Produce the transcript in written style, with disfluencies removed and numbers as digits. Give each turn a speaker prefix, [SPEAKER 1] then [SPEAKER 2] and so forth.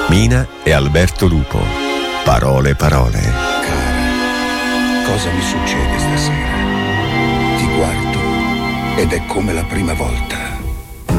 [SPEAKER 1] Mina e Alberto Lupo. Parole.
[SPEAKER 2] Cara, cosa mi succede stasera? Ti guardo ed è come la prima volta.